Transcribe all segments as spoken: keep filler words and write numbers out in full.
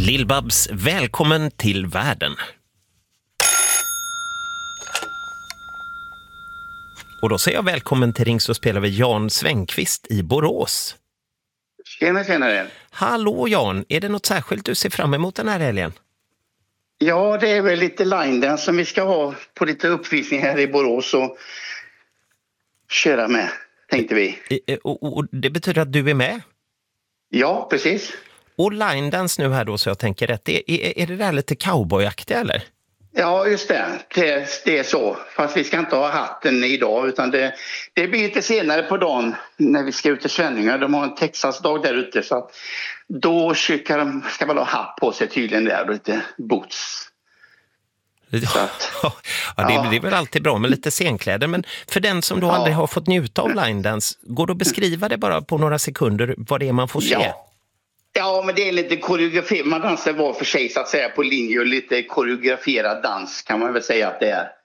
Lill-Babs, välkommen till världen. Och då säger jag välkommen till Ring så spelar vi Jan Svängqvist i Borås. Tjena, tjena. Hallå Jan, är det något särskilt du ser fram emot den här helgen? Ja, det är väl lite line dance som vi ska ha på lite uppvisning här i Borås och köra med, tänkte vi. Och, och, och det betyder att du är med? Ja, precis. Och line dance nu här då, så jag tänker rätt. Är, är, är det där lite cowboyaktigt eller? Ja, just det. det. Det är så. Fast vi ska inte ha hatten idag, utan det, det blir lite senare på dagen när vi ska ut till Svenningar. De har en Texas-dag där ute, så att då ska de ska väl ha hatt på sig tydligen där och lite boots. Att, ja, det, ja. det är väl alltid bra med lite scenkläder, men för den som då ja. aldrig har fått njuta av line dance, går det att beskriva det bara på några sekunder vad det är man får se? Ja. Ja, men det är lite koreografi. Man dansar var för sig så att säga på linje och lite koreograferad dans kan man väl säga att det är.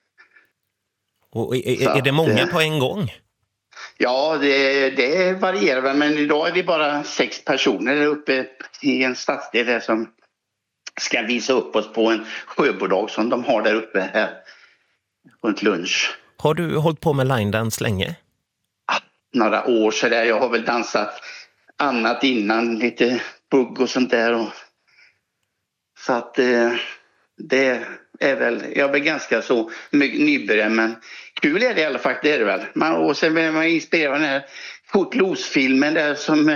Och är, är det många att, på en gång? Ja, det, det varierar väl, men idag är vi bara sex personer där uppe i en stadsdel där som ska visa upp oss på en sjöbodag som de har där uppe här runt lunch. Har du hållit på med line dance länge? Ja, några år så där. Jag har väl dansat annat innan, lite bugg och sånt där. Och, så att eh, det är väl, jag är väl ganska så nybörjare, men kul är det i alla fall, det är det väl. Man, och sen vill man inspirera den här Footloose-filmen där som,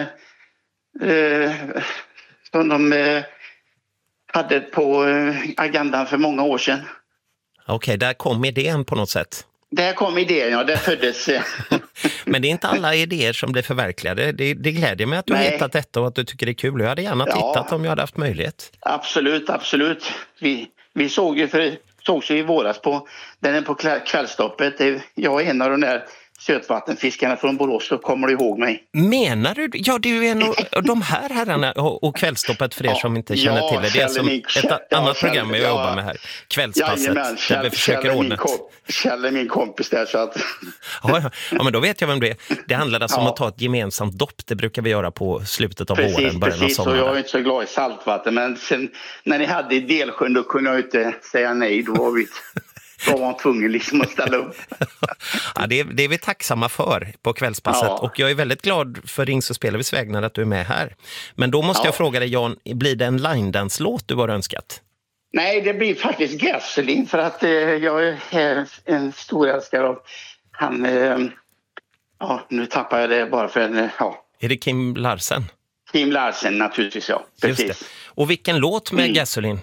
eh, som de eh, hade på eh, agendan för många år sedan. Okej, okay, där kom idén på något sätt. Där kom idén, ja. Där föddes... Men det är inte alla idéer som blir förverkligade. Det, det glädjer mig att du Nej. har hittat detta och att du tycker det är kul. Jag hade gärna tittat ja. om jag hade haft möjlighet. Absolut, absolut. Vi, vi såg ju för, såg ju i våras på, den är på kvällstoppet. Jag är en av de där sötvattenfiskarna från Borås, så kommer du ihåg mig. Menar du? Ja, du är en av de här herrarna och kvällstoppet för er ja, som inte känner ja, till det. Det är som ett ja, annat Kjell, program jag ja, jobbar med här. Kvällspasset. Jajamän, Kjell, där vi försöker ordna. Kjell är min kompis där så att... ja, ja. ja, men då vet jag vem det är. Det handlar alltså ja. om att ta ett gemensamt dopp. Det brukar vi göra på slutet av precis, våren, början precis, av sommaren. Och jag är inte så glad i saltvatten, men sen när ni hade i Delsjön då kunde jag inte säga nej. Då var vi... Då var man tvungen liksom att ställa upp. ja, det, är, det är vi tacksamma för på kvällspasset. Ja. Och jag är väldigt glad för Ring så spelar vi vägnar att du är med här. Men då måste ja. jag fråga dig, Jan, blir det en line dance-låt du har önskat? Nej, det blir faktiskt Gasoline, för att eh, jag är en stor älskare av han... Eh, ja, nu tappar jag det bara för en... Ja. Är det Kim Larsen? Kim Larsen, naturligtvis, ja. Precis. Just det. Och vilken låt med mm. Gasoline?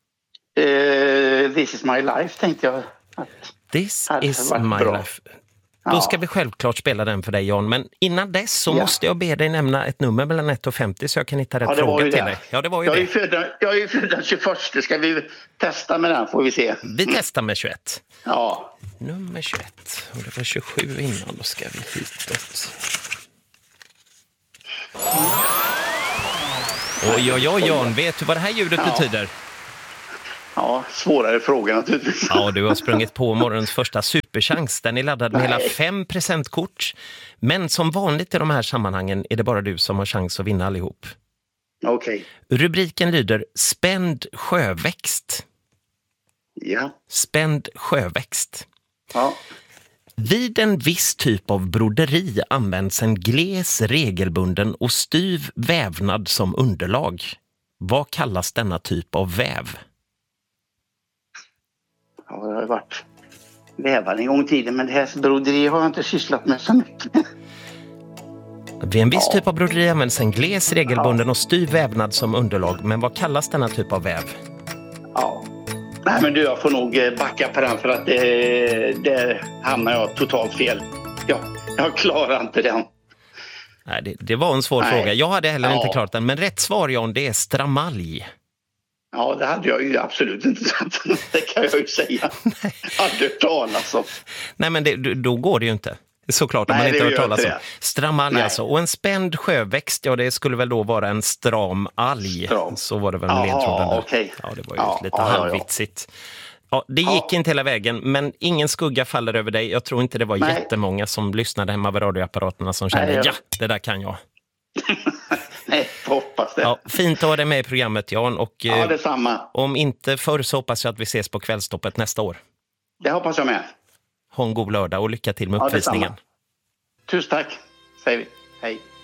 Uh, This is my life, tänkte jag. This is my bra. life. Då ja. ska vi självklart spela den för dig, Jan. Men innan dess så ja. måste jag be dig nämna ett nummer mellan ett och femtio så jag kan hitta rätt ja, fråga till det. dig. Ja, det var ju jag det. Är född, jag är ju född den tjugoförsta. Ska vi testa med den, får vi se. Vi mm. testar med tjugoett. Ja. Nummer tjugoett. Och det var tjugosju innan. Då ska vi hitåt. Oj, oj, oj, Jan. Vet du vad det här ljudet ja. betyder? Ja, svårare fråga naturligtvis. Ja, du har sprungit på morgonens första superchans. Den är laddad med Nej. hela fem presentkort. Men som vanligt i de här sammanhangen är det bara du som har chans att vinna allihop. Okej. Okay. Rubriken lyder Spänd sjöväxt. Ja. Spänd sjöväxt. Ja. Vid en viss typ av broderi används en gles, regelbunden och styv vävnad som underlag. Vad kallas denna typ av väv? Ja, det har varit vävare en gång i tiden, men det här broderi har jag inte sysslat med så mycket. Vid en viss ja. typ av broderi används en gles, regelbunden ja. och styv vävnad som underlag. Men vad kallas denna typ av väv? Ja, nej men du, jag får nog backa på den för att det, där hamnar jag totalt fel. Ja, jag klarar inte den. Nej, det, det var en svår nej. fråga. Jag hade heller ja. inte klarat den. Men rätt svar, Jan, det är stramalj. Ja, det hade jag ju absolut inte sagt. Det kan jag ju säga. Nej. Hade talas om. Nej, men det, då går det ju inte. Såklart om Nej, man inte hört talas om. Stramalj alltså. Och en spänd sjöväxt, ja det skulle väl då vara en stram alg. Stram. Så var det väl med ledtråden där. Okay. Ja, det var ju ja, lite ja, halvvitsigt. Ja, det gick ja. inte hela vägen, men ingen skugga faller över dig. Jag tror inte det var Nej. jättemånga som lyssnade hemma vid radioapparaterna som kände, Nej, ja, det där kan jag. Nej, hoppas det. Ja, fint att ha dig med i programmet, Jan. Och, Ja, detsamma. Om inte förr så hoppas jag att vi ses på Kvällstoppet nästa år. Det hoppas jag med. Ha en god lördag och lycka till med Ja, uppvisningen. detsamma. Tusen tack, säger vi. Hej.